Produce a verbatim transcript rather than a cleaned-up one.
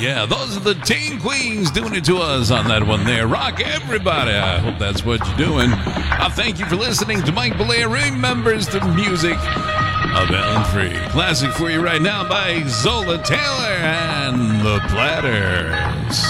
Yeah, those are the Teen Queens doing it to us on that one there. Rock everybody. I hope that's what you're doing. I thank you for listening to Mike Belair. Remembers the music of Ellen Free. Classic for you right now by Zola Taylor and the Platters.